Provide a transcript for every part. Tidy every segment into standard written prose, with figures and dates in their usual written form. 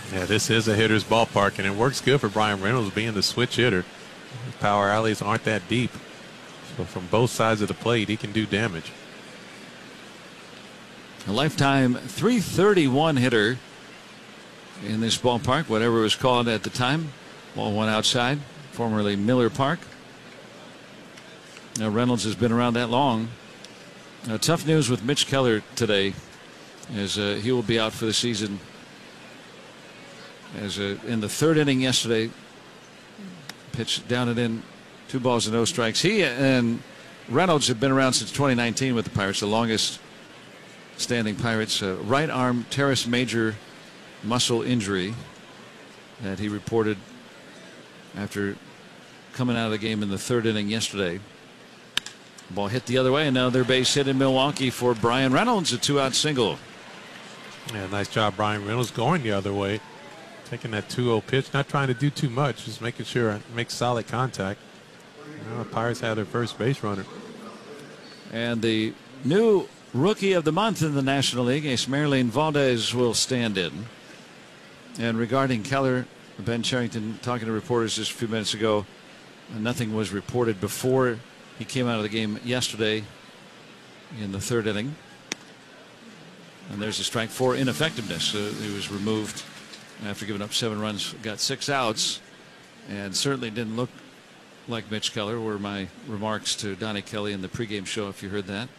Yeah, this is a hitter's ballpark, and it works good for Bryan Reynolds being the switch hitter. Power alleys aren't that deep. So from both sides of the plate, he can do damage. A lifetime .331 hitter in this ballpark, whatever it was called at the time. Ball went outside, formerly Miller Park. Now Reynolds has been around that long. Tough news with Mitch Keller today, as he will be out for the season. As in the third inning yesterday, pitched down and in, 2 balls and no strikes. He and Reynolds have been around since 2019 with the Pirates, the longest standing Pirates. Right arm teres major muscle injury that he reported after coming out of the game in the third inning yesterday. Ball hit the other way, and now they're base hit in Milwaukee for Bryan Reynolds, a 2-out single. Yeah, nice job, Bryan Reynolds, going the other way, taking that 2-0 pitch, not trying to do too much, just making sure it makes solid contact. Now the Pirates have their first base runner. And the new Rookie of the Month in the National League, Esmeralyn Valdez, will stand in. And regarding Keller, Ben Cherington talking to reporters just a few minutes ago, nothing was reported before he came out of the game yesterday in the third inning. And there's a strike for ineffectiveness. He was removed after giving up 7 runs, got 6 outs, and certainly didn't look like Mitch Keller, were my remarks to Donnie Kelly in the pregame show, if you heard that.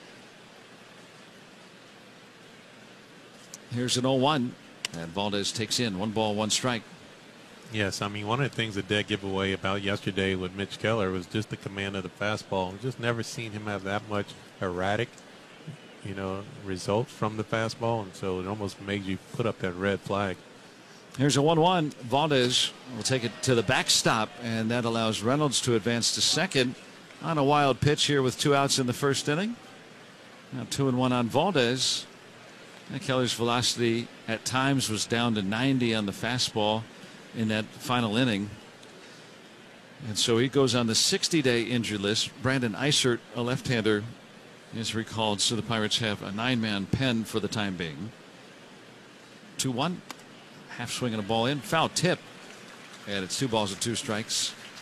Here's an 0-1, and Valdez takes in 1 ball, 1 strike. Yes, I mean, one of the things that did give away about yesterday with Mitch Keller was just the command of the fastball. We've just never seen him have that much erratic, results from the fastball, and so it almost made you put up that red flag. Here's a 1-1. Valdez will take it to the backstop, and that allows Reynolds to advance to second on a wild pitch here with 2 outs in the first inning. Now 2-1 on Valdez. And Keller's velocity at times was down to 90 on the fastball in that final inning. And so he goes on the 60-day injury list. Brandon Eisert, a left-hander, is recalled, so the Pirates have a 9-man pen for the time being. 2-1. Half swing and a ball in. Foul tip. And it's 2 balls and 2 strikes.